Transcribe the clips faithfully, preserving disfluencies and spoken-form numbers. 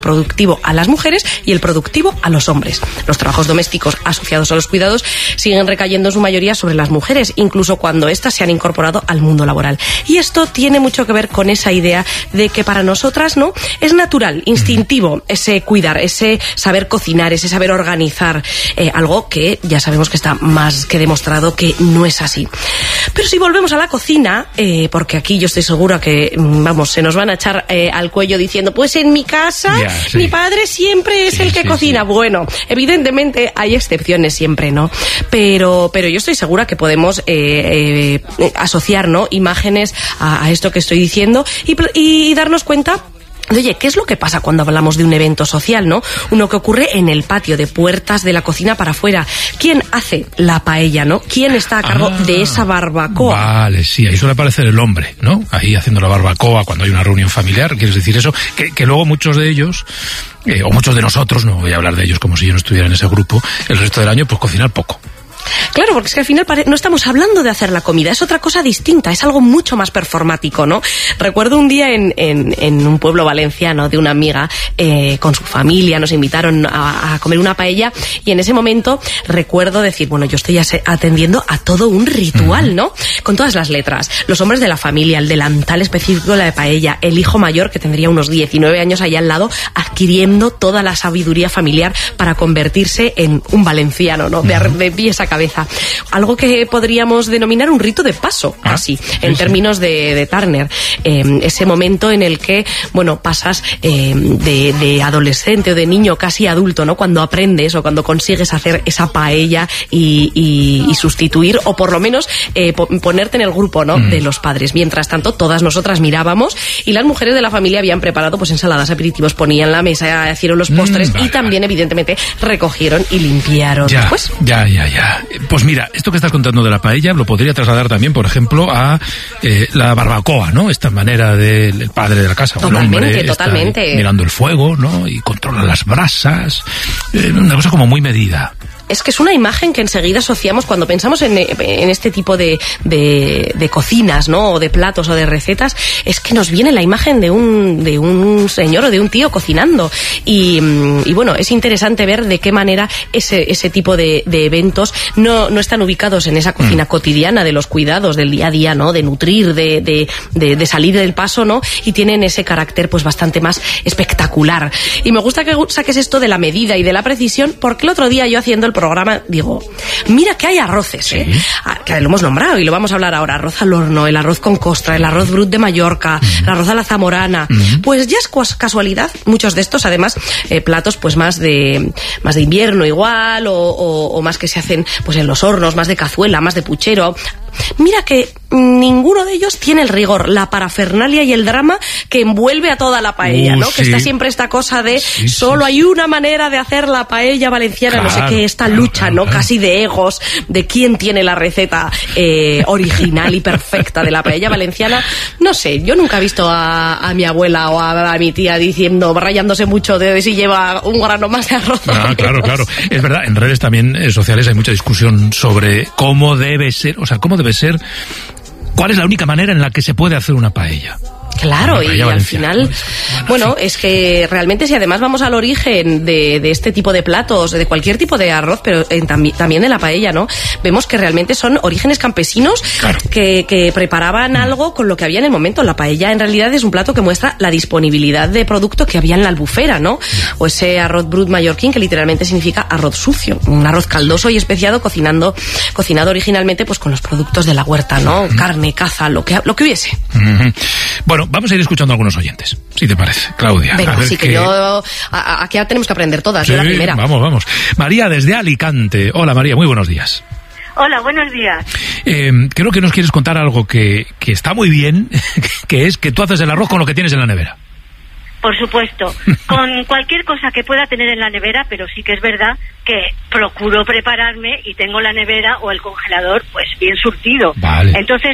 productivo a las mujeres y el productivo a los hombres. Los trabajos domésticos asociados a los cuidados siguen recayendo en su mayoría sobre las mujeres, incluso cuando éstas se han incorporado al mundo laboral. Y esto tiene mucho que ver con esa idea de que para nosotras, ¿no?, es natural, instintivo, ese cuidar, ese saber cocinar, ese saber organizar, eh, algo que ya sabemos que está más que demostrado que no es así. Pero si volvemos a la cocina, eh, porque aquí yo estoy segura que, vamos, se nos van a echar eh, al cuello diciendo, pues en mi casa... Yeah. Sí. Mi padre siempre es sí, el que sí, cocina. Sí. Bueno, evidentemente hay excepciones siempre, ¿no? Pero, pero yo estoy segura que podemos eh, eh, asociar, ¿no?, imágenes a, a esto que estoy diciendo y, y darnos cuenta. Oye, ¿qué es lo que pasa cuando hablamos de un evento social, no? Uno que ocurre en el patio, de puertas de la cocina para afuera. ¿Quién hace la paella, no? ¿Quién está a cargo ah, de esa barbacoa? Vale, sí, ahí suele aparecer el hombre, ¿no? Ahí haciendo la barbacoa cuando hay una reunión familiar. ¿Quieres decir eso? Que, que luego muchos de ellos, eh, o muchos de nosotros, no voy a hablar de ellos como si yo no estuviera en ese grupo, el resto del año, pues cocinar poco. Claro, porque es que al final no estamos hablando de hacer la comida, es otra cosa distinta, es algo mucho más performático, ¿no? Recuerdo un día en, en, en un pueblo valenciano de una amiga eh, con su familia, nos invitaron a, a comer una paella y en ese momento recuerdo decir, bueno, yo estoy atendiendo a todo un ritual, ¿no? Con todas las letras, los hombres de la familia, el delantal específico de la paella, el hijo mayor que tendría unos diecinueve años allá al lado, adquiriendo toda la sabiduría familiar para convertirse en un valenciano, ¿no? De, de pies a cabeza. Algo que podríamos denominar un rito de paso, ah, casi, sí, en sí. términos de, de Turner. Eh, ese momento en el que, bueno, pasas eh, de, de adolescente o de niño casi adulto, ¿no? Cuando aprendes o cuando consigues hacer esa paella y, y, y sustituir, o por lo menos eh, ponerte en el grupo, ¿no?, mm. de los padres. Mientras tanto, todas nosotras mirábamos y las mujeres de la familia habían preparado pues ensaladas, aperitivos, ponían la mesa, hicieron los postres mm, vale, y también, vale. evidentemente, recogieron y limpiaron. Ya, después. ya, ya, ya. Pues mira, esto que estás contando de la paella lo podría trasladar también, por ejemplo, a eh, la barbacoa, ¿no? Esta manera del padre de la casa, totalmente, el hombre totalmente. Está mirando el fuego, ¿no? Y controla las brasas, eh, una cosa como muy medida. Es que es una imagen que enseguida asociamos cuando pensamos en, en este tipo de, de, de cocinas, ¿no?, o de platos o de recetas, es que nos viene la imagen de un, de un señor o de un tío cocinando. Y, y bueno, es interesante ver de qué manera ese, ese tipo de, de eventos no, no están ubicados en esa cocina mm. cotidiana de los cuidados del día a día, ¿no?, de nutrir, de, de, de, de salir del paso, ¿no?, y tienen ese carácter pues bastante más espectacular. Y me gusta que saques esto de la medida y de la precisión, porque el otro día yo haciendo el programa digo, mira que hay arroces, ¿eh? Sí. Que lo hemos nombrado y lo vamos a hablar ahora, arroz al horno, el arroz con costra, el arroz brut de Mallorca, uh-huh. el arroz a la zamorana, uh-huh. pues ya es casualidad, muchos de estos además eh, platos pues más de más de invierno igual o, o, o más que se hacen pues en los hornos, más de cazuela, más de puchero. Mira que ninguno de ellos tiene el rigor, la parafernalia y el drama que envuelve a toda la paella, uh, ¿no? Sí. Que está siempre esta cosa de sí, solo sí. hay una manera de hacer la paella valenciana, claro, no sé qué, esta claro, lucha, claro, ¿no? Claro. Casi de egos, de quién tiene la receta eh, original y perfecta de la paella valenciana. No sé, yo nunca he visto a, a mi abuela o a, a mi tía diciendo, rayándose mucho de si lleva un grano más de arroz. Ah, claro, claro. Es verdad, en redes también eh, sociales hay mucha discusión sobre cómo debe ser, o sea, cómo debe ser, cuál es la única manera en la que se puede hacer una paella. Claro, y al final, bueno, bueno sí. es que realmente si además vamos al origen de, de este tipo de platos, de cualquier tipo de arroz, pero en, tam, también de la paella, ¿no? Vemos que realmente son orígenes campesinos claro. que, que preparaban mm. algo con lo que había en el momento. La paella en realidad es un plato que muestra la disponibilidad de producto que había en la albufera, ¿no? Yeah. O ese arroz brut mallorquín que literalmente significa arroz sucio, un arroz caldoso y especiado cocinando, cocinado originalmente pues con los productos de la huerta, ¿no? Mm. Carne, caza, lo que, lo que hubiese. Mm-hmm. Bueno, vamos a ir escuchando a algunos oyentes, si te parece, Claudia. Venga, así que, que yo... A, aquí ya tenemos que aprender todas, sí, yo la primera. Vamos, vamos. María, desde Alicante. Hola, María, muy buenos días. Hola, buenos días. Eh, creo que nos quieres contar algo que, que está muy bien, que es que tú haces el arroz con lo que tienes en la nevera. Por supuesto, con cualquier cosa que pueda tener en la nevera, pero sí que es verdad que procuro prepararme y tengo la nevera o el congelador pues bien surtido. Vale. Entonces...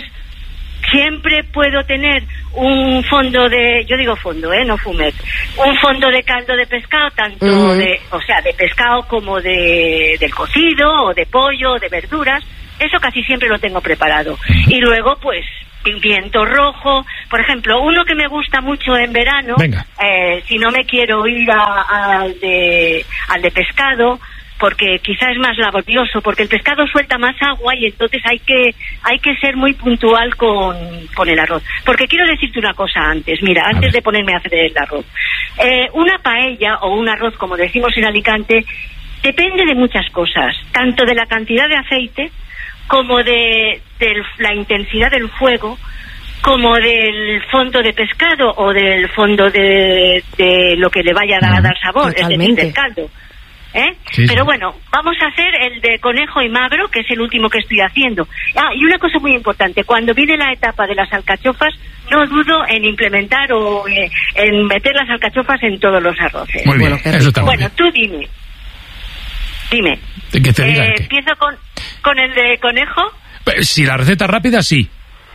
siempre puedo tener un fondo de, yo digo fondo, eh, no fumet, un fondo de caldo de pescado, tanto uh-huh. de, o sea, de pescado como de del cocido, o de pollo, o de verduras. Eso casi siempre lo tengo preparado. Y luego, pues, pimiento rojo, por ejemplo, uno que me gusta mucho en verano, eh, si no me quiero ir al de al de pescado, porque quizás es más laborioso, porque el pescado suelta más agua y entonces hay que hay que ser muy puntual con, con el arroz. Porque quiero decirte una cosa antes, mira, antes de ponerme a hacer el arroz. Eh, una paella o un arroz, como decimos en Alicante, depende de muchas cosas, tanto de la cantidad de aceite, como de, de la intensidad del fuego, como del fondo de pescado o del fondo de, de lo que le vaya a dar sabor, Totalmente. es decir, del caldo. ¿Eh? Sí, Pero sí. bueno, vamos a hacer el de conejo y magro, que es el último que estoy haciendo. Ah, y una cosa muy importante, cuando viene la etapa de las alcachofas, no dudo en implementar o eh, en meter las alcachofas en todos los arroces. Muy bien, bueno, eso está bueno bien. tú dime. Dime. Que te diga eh, que... ¿Empiezo con, con el de conejo? Si la receta rápida, sí.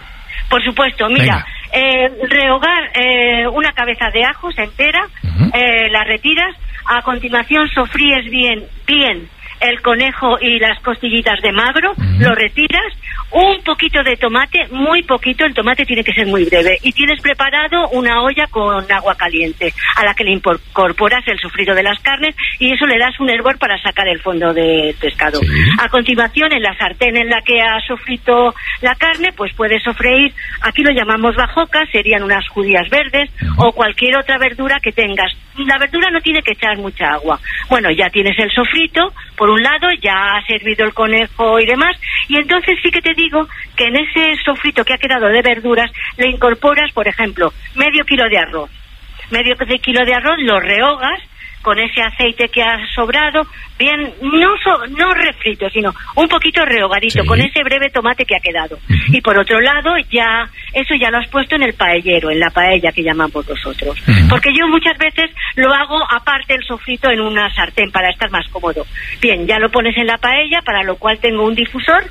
Por supuesto, mira, eh, rehogar eh, una cabeza de ajos entera, uh-huh. eh, la retiras, a continuación sofríes bien, bien el conejo y las costillitas de magro, uh-huh. lo retiras, un poquito de tomate, muy poquito, el tomate tiene que ser muy breve, y tienes preparado una olla con agua caliente, a la que le incorporas el sofrito de las carnes, y eso le das un hervor para sacar el fondo del pescado. Sí. A continuación, en la sartén en la que has sofrito la carne, pues puedes sofreír, aquí lo llamamos bajoca, serían unas judías verdes, uh-huh. o cualquier otra verdura que tengas. La verdura no tiene que echar mucha agua. Bueno, ya tienes el sofrito, por un lado, ya has servido el conejo y demás, y entonces sí que te digo que en ese sofrito que ha quedado de verduras le incorporas, por ejemplo, medio kilo de arroz. Medio kilo de arroz lo rehogas con ese aceite que ha sobrado, bien, no so, no refrito, sino un poquito rehogadito, sí. con ese breve tomate que ha quedado. Uh-huh. Y por otro lado, ya eso ya lo has puesto en el paellero, en la paella que llamamos nosotros. Uh-huh. Porque yo muchas veces lo hago aparte el sofrito en una sartén para estar más cómodo. Bien, ya lo pones en la paella, para lo cual tengo un difusor.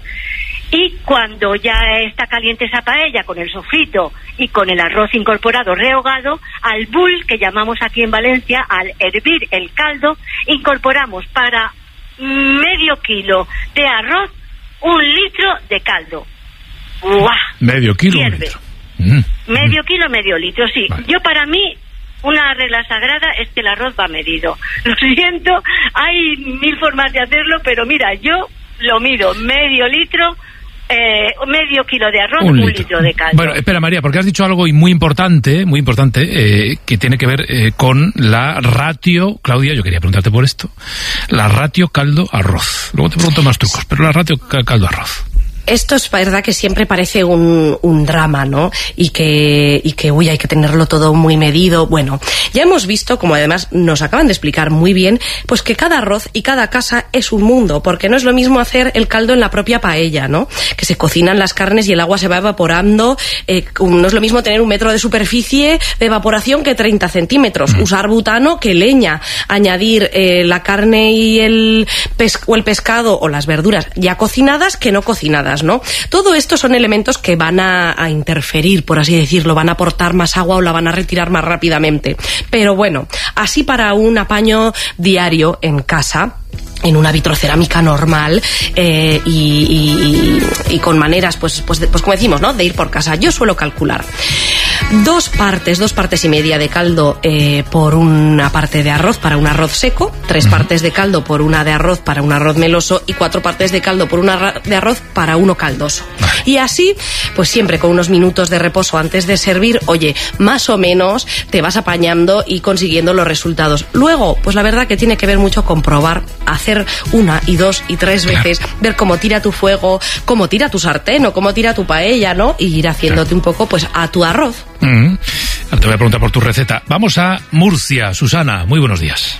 Y cuando ya está caliente esa paella con el sofrito y con el arroz incorporado rehogado, al bull, que llamamos aquí en Valencia, al hervir el caldo, incorporamos para medio kilo de arroz un litro de caldo. ¡Guau! Medio kilo, un litro. Mm. Medio kilo, medio litro, sí. Vale. Yo, para mí, una regla sagrada es que el arroz va medido. Lo siento, hay mil formas de hacerlo, pero mira, yo lo mido, medio litro, Eh, medio kilo de arroz, un, un litro. litro de caldo. Bueno, espera, María, porque has dicho algo muy importante, muy importante, eh, que tiene que ver eh, con la ratio, Claudia, yo quería preguntarte por esto, la ratio caldo-arroz. Luego te pregunto más trucos, pero la ratio caldo-arroz. Esto es verdad que siempre parece un, un drama, ¿no? Y que, y que, uy, hay que tenerlo todo muy medido. Bueno, ya hemos visto, como además nos acaban de explicar muy bien, pues que cada arroz y cada casa es un mundo, porque no es lo mismo hacer el caldo en la propia paella, ¿no? Que se cocinan las carnes y el agua se va evaporando. Eh, no es lo mismo tener un metro de superficie de evaporación que treinta centímetros. Mm. Usar butano que leña. Añadir eh, la carne y el, pes- o el pescado o las verduras ya cocinadas que no cocinadas, ¿no? Todo esto son elementos que van a, a interferir, por así decirlo, van a aportar más agua o la van a retirar más rápidamente. Pero bueno, así para un apaño diario en casa, en una vitrocerámica normal, eh, y, y, y con maneras, pues, pues, pues como decimos, ¿no?, de ir por casa. Yo suelo calcular dos partes, dos partes y media de caldo eh, por una parte de arroz para un arroz seco, tres partes de caldo por una de arroz para un arroz meloso y cuatro partes de caldo por una de arroz para uno caldoso. Y así, pues siempre con unos minutos de reposo antes de servir, oye, más o menos te vas apañando y consiguiendo los resultados. Luego, pues la verdad que tiene que ver mucho con probar, hacer una y dos y tres veces, ver cómo tira tu fuego, cómo tira tu sartén o cómo tira tu paella, ¿no? Y ir haciéndote un poco, pues, a tu arroz. Mm-hmm. Ahora te voy a preguntar por tu receta. Vamos a Murcia. Susana, muy buenos días.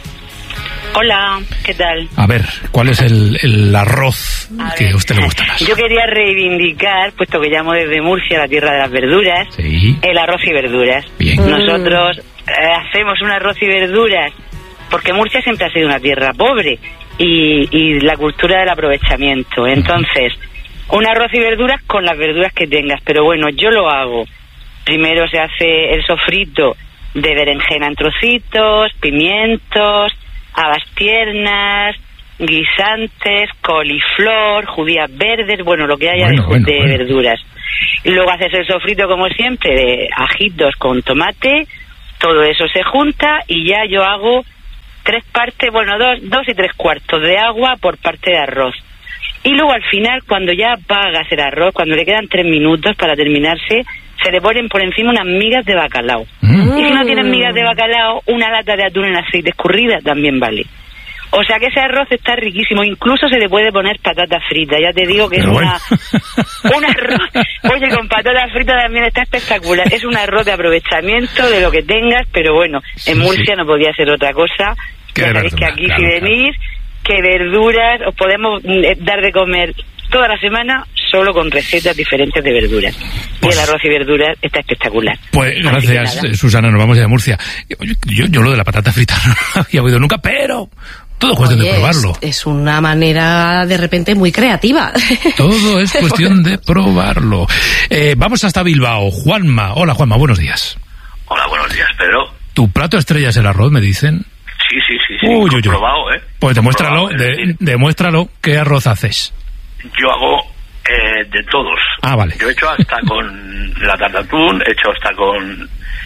Hola, ¿qué tal? A ver, ¿cuál es el, el arroz a que ver, a usted le gusta más? Yo quería reivindicar, puesto que llamo desde Murcia, la tierra de las verduras, sí. el arroz y verduras. Bien. Nosotros eh, hacemos un arroz y verduras porque Murcia siempre ha sido una tierra pobre y, y la cultura del aprovechamiento. Entonces, un arroz y verduras con las verduras que tengas. Pero bueno, yo lo hago. Primero se hace el sofrito de berenjena en trocitos, pimientos, habas tiernas, guisantes, coliflor, judías verdes, bueno, lo que haya bueno, de, bueno, de bueno. verduras. Y luego haces el sofrito como siempre, de ajitos con tomate, todo eso se junta y ya yo hago tres partes, bueno, dos, dos y tres cuartos de agua por parte de arroz. Y luego al final, cuando ya apagas el arroz, cuando le quedan tres minutos para terminarse, se le ponen por encima unas migas de bacalao. Mm. Y si no tienes migas de bacalao, una lata de atún en aceite escurrida también vale. O sea que ese arroz está riquísimo, incluso se le puede poner patata frita, ya te digo que es bueno. una un arroz, oye, con patata frita también está espectacular, es un arroz de aprovechamiento de lo que tengas, pero bueno, en sí, Murcia sí. no podía ser otra cosa, ya sabéis que aquí claro, si venís, claro. que verduras, os podemos dar de comer toda la semana solo con recetas diferentes de verduras. Pues, y el arroz y verduras está espectacular. Pues gracias, Susana, nos vamos ya de Murcia. Yo, yo, yo lo de la patata frita no lo había oído nunca, pero todo es cuestión Oye, de probarlo. Es, es una manera de repente muy creativa. Todo es cuestión de probarlo. Eh, vamos hasta Bilbao. Juanma. Hola, Juanma, buenos días. Hola, buenos días, Pedro. ¿Tu plato estrella es el arroz, me dicen? Sí, sí, sí, sí. Uy, uy, uy. Probado, ¿eh? Pues demuéstralo, de, demuéstralo. ¿Qué arroz haces? Yo hago eh, de todos. Ah, vale. Yo he hecho hasta con lata de atún, he hecho hasta con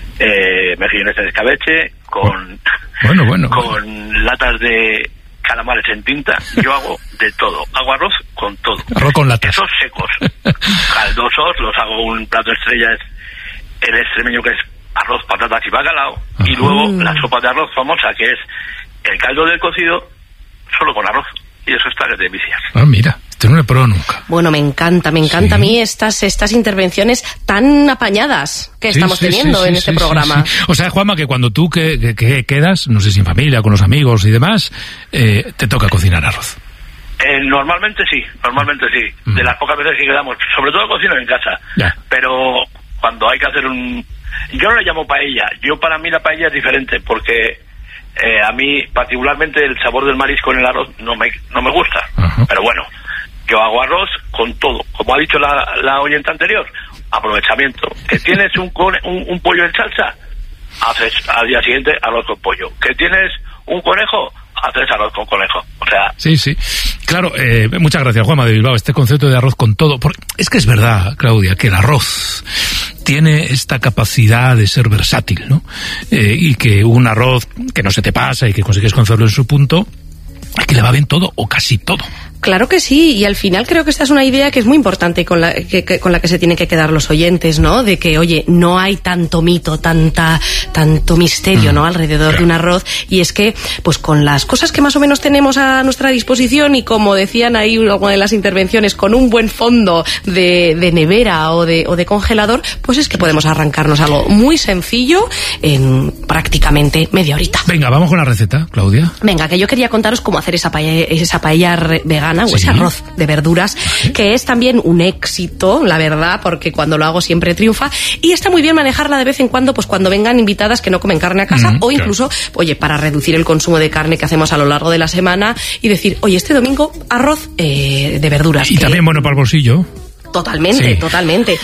eh, mejillones de escabeche, con, bueno, bueno, con bueno. latas de calamares en tinta. Yo hago de todo. Hago arroz con todo. Arroz con latas. Esos secos. Caldosos, los hago un plato estrella, es el extremeño, que es arroz, patatas y bacalao. Ajá. Y luego la sopa de arroz famosa, que es el caldo del cocido, solo con arroz. Y eso está de vicias. Ah, mira, esto no lo he probado nunca. Bueno, me encanta, me encanta sí. a mí estas estas intervenciones tan apañadas que sí, estamos sí, teniendo sí, en sí, este sí, programa. Sí, sí. O sea, Juanma, que cuando tú que, que, que quedas, no sé si en familia, con los amigos y demás, eh, te toca cocinar arroz. Eh, normalmente sí, normalmente sí. Mm. De las pocas veces que quedamos, sobre todo cocino en casa. Ya. Pero cuando hay que hacer un... Yo no le llamo paella. Yo, para mí, la paella es diferente, porque... Eh, a mí particularmente el sabor del marisco en el arroz no me no me gusta. Ajá. Pero bueno, yo hago arroz con todo, como ha dicho la, la oyente anterior, aprovechamiento. Que tienes un, un, un pollo en salsa, haces al día siguiente arroz con pollo. Que tienes un conejo, haces arroz con conejo. O sea... Sí, sí. Claro, eh, muchas gracias, Juanma de Bilbao. Este concepto de arroz con todo, porque es que es verdad, Claudia, que el arroz tiene esta capacidad de ser versátil, ¿no? Eh, y que un arroz que no se te pasa y que consigues cocerlo en su punto, es que le va bien todo o casi todo. Claro que sí, y al final creo que esta es una idea que es muy importante con la que, que, con la que se tienen que quedar los oyentes, ¿no? De que, oye, no hay tanto mito, tanta tanto misterio, ¿no? Alrededor claro. de un arroz, y es que, pues con las cosas que más o menos tenemos a nuestra disposición, y como decían ahí alguna de las intervenciones, con un buen fondo de, de nevera o de, o de congelador, pues es que podemos arrancarnos algo muy sencillo en prácticamente media horita. Venga, vamos con la receta, Claudia. Venga, que yo quería contaros cómo hacer esa paella, esa paella vegana, o sí. ese arroz de verduras, vale. que es también un éxito, la verdad, porque cuando lo hago siempre triunfa, y está muy bien manejarla de vez en cuando, pues cuando vengan invitadas que no comen carne a casa, mm, o incluso, claro. oye, para reducir el consumo de carne que hacemos a lo largo de la semana, y decir, oye, este domingo arroz eh, de verduras. Y que... también bueno para el bolsillo. Totalmente, sí. totalmente,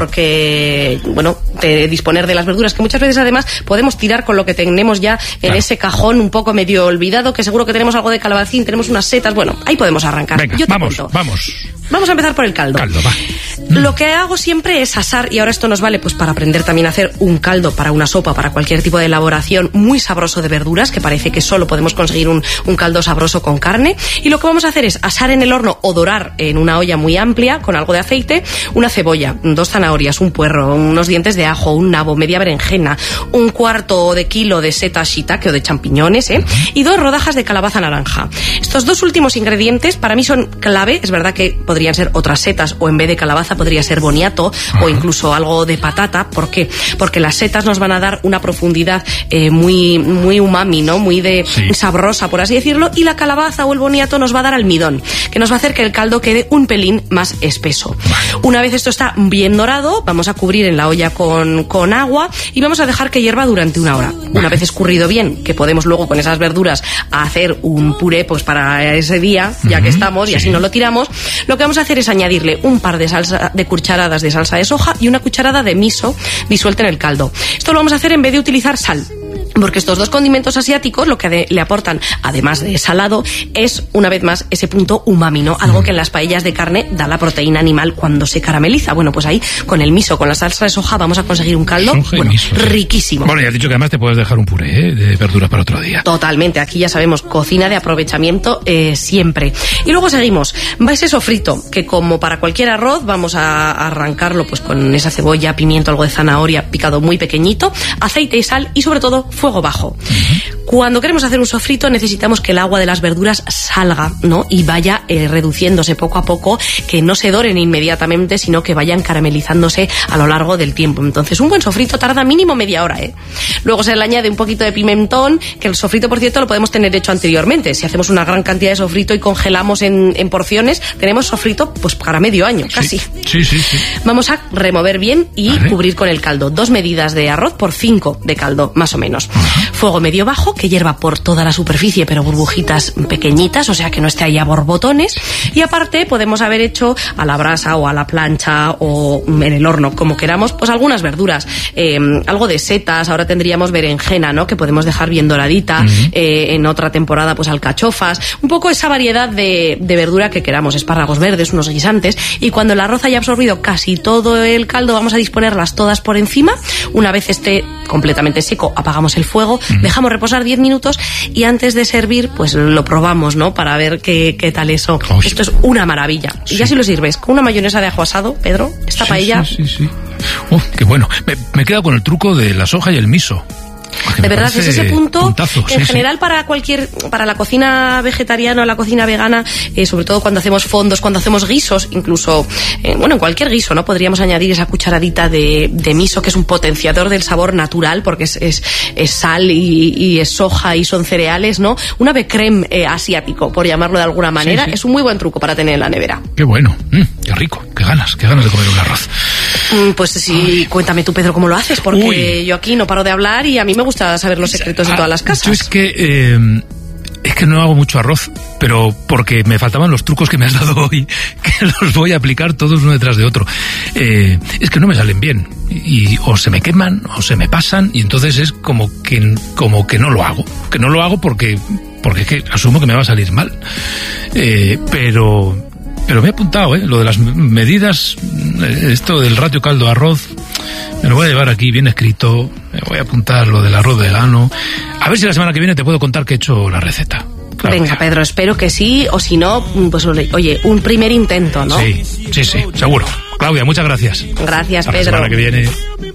porque, bueno, de disponer de las verduras, que muchas veces además podemos tirar con lo que tenemos ya en claro. ese cajón un poco medio olvidado, que seguro que tenemos algo de calabacín, tenemos unas setas, bueno, ahí podemos arrancar. Venga, Yo te vamos, cuento. vamos. Vamos a empezar por el caldo. Caldo, va. Lo que hago siempre es asar, y ahora esto nos vale pues para aprender también a hacer un caldo para una sopa, para cualquier tipo de elaboración, muy sabroso de verduras, que parece que solo podemos conseguir un, un caldo sabroso con carne. Y lo que vamos a hacer es asar en el horno o dorar en una olla muy amplia con algo de aceite una cebolla, dos zanahorias, un puerro, unos dientes de ajo, un nabo, media berenjena, un cuarto de kilo de setas shiitake o de champiñones, ¿eh? y dos rodajas de calabaza naranja. Estos dos últimos ingredientes para mí son clave. Es verdad que podrían ser otras setas, o en vez de calabaza podría ser boniato, ajá. o incluso algo de patata. ¿Por qué? Porque las setas nos van a dar una profundidad eh, muy muy umami, ¿no? Muy de sí. sabrosa, por así decirlo, y la calabaza o el boniato nos va a dar almidón, que nos va a hacer que el caldo quede un pelín más espeso. Una vez esto está bien dorado, vamos a cubrir en la olla con, con agua y vamos a dejar que hierva durante una hora. Una vez escurrido bien, que podemos luego con esas verduras hacer un puré pues para ese día, ya que estamos, y así no lo tiramos, lo que vamos a hacer es añadirle un par de salsa de cucharadas de salsa de soja y una cucharada de miso disuelta en el caldo. Esto lo vamos a hacer en vez de utilizar sal. Porque estos dos condimentos asiáticos lo que de, le aportan, además de salado, es, una vez más, ese punto umami, ¿no? Algo que en las paellas de carne da la proteína animal cuando se carameliza. Bueno, pues ahí, con el miso, con la salsa de soja, vamos a conseguir un caldo, bueno, miso, riquísimo. Bueno, ya has dicho que además te puedes dejar un puré, ¿eh?, de verduras para otro día. Totalmente, aquí ya sabemos, cocina de aprovechamiento eh, siempre. Y luego seguimos, va ese sofrito, que como para cualquier arroz, vamos a arrancarlo pues con esa cebolla, pimiento, algo de zanahoria, picado muy pequeñito, aceite y sal, y sobre todo, fuego bajo. Uh-huh. Cuando queremos hacer un sofrito necesitamos que el agua de las verduras salga, ¿no? Y vaya eh, reduciéndose poco a poco, que no se doren inmediatamente, sino que vayan caramelizándose a lo largo del tiempo. Entonces, un buen sofrito tarda mínimo media hora, ¿eh? Luego se le añade un poquito de pimentón, que el sofrito, por cierto, lo podemos tener hecho anteriormente. Si hacemos una gran cantidad de sofrito y congelamos en, en porciones, tenemos sofrito pues para medio año, casi. Sí, sí, sí. sí. Vamos a remover bien y vale. cubrir con el caldo. Dos medidas de arroz por cinco de caldo, más o menos. Uh-huh. Fuego medio bajo, que hierva por toda la superficie, pero burbujitas pequeñitas, o sea que no esté ahí a borbotones. Y aparte podemos haber hecho a la brasa o a la plancha o en el horno, como queramos, pues algunas verduras, eh, algo de setas. Ahora tendríamos berenjena, ¿no?, que podemos dejar bien doradita. Uh-huh. eh, en otra temporada pues alcachofas, un poco esa variedad de, de verdura que queramos, espárragos verdes, unos guisantes. Y cuando el arroz haya absorbido casi todo el caldo, vamos a disponerlas todas por encima. Una vez esté completamente seco, apagamos el fuego, uh-huh. dejamos reposar diez minutos y antes de servir pues lo probamos, ¿no?, para ver qué, qué tal eso. Oh, esto es una maravilla. Sí. Y ya si lo sirves con una mayonesa de ajo asado, Pedro, esta sí, paella... Sí, sí, sí. Oh, qué bueno. Me, me he quedado con el truco de la soja y el miso. De verdad, es ese punto, puntazo, en sí, general sí. para cualquier, para la cocina vegetariana o la cocina vegana, eh, sobre todo cuando hacemos fondos, cuando hacemos guisos, incluso, eh, bueno, en cualquier guiso, ¿no?, podríamos añadir esa cucharadita de, de miso, que es un potenciador del sabor natural, porque es, es, es sal y, y es soja y son cereales, ¿no? Un ave crème eh, asiático, por llamarlo de alguna manera, sí, sí. es un muy buen truco para tener en la nevera. Qué bueno, mm, qué rico, qué ganas, qué ganas de comer un arroz. Mm, pues sí, Ay. cuéntame tú, Pedro, cómo lo haces, porque Uy. yo aquí no paro de hablar y a mí me gusta saber los secretos de todas las casas. Yo es que eh, es que no hago mucho arroz, pero porque me faltaban los trucos que me has dado hoy, que los voy a aplicar todos uno detrás de otro. Eh, es que no me salen bien y o se me queman o se me pasan y entonces es como que como que no lo hago, que no lo hago porque porque es que asumo que me va a salir mal. Eh, pero pero me he apuntado, ¿eh? Lo de las medidas, esto del ratio caldo-arroz, me lo voy a llevar aquí bien escrito, me voy a apuntar lo del arroz vegano. A ver si la semana que viene te puedo contar que he hecho la receta. Claro. Venga, Pedro, espero que sí, o si no, pues oye, un primer intento, ¿no? Sí, sí, sí, seguro. Claudia, muchas gracias. Gracias, Hasta Pedro. La semana que viene.